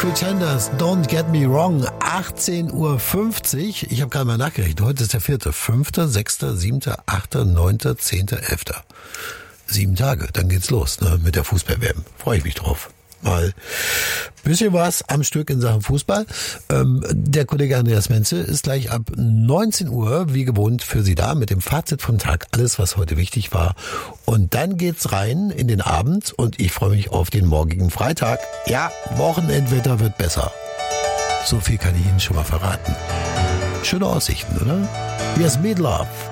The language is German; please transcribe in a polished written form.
Pretenders, don't get me wrong, 18:50 Uhr. Ich habe gerade mal nachgerechnet, heute ist der 4., 5., 6., 7., 8., 9., 10., 11. 7 Tage, dann geht's los, ne, mit der Fußball-WM. Freue ich mich drauf. Mal bisschen was am Stück in Sachen Fußball. Der Kollege Andreas Menzel ist gleich ab 19 Uhr wie gewohnt für Sie da mit dem Fazit vom Tag. Alles, was heute wichtig war. Und dann geht's rein in den Abend und ich freue mich auf den morgigen Freitag. Ja, Wochenendwetter wird besser. So viel kann ich Ihnen schon mal verraten. Schöne Aussichten, oder? Here's Meatloaf.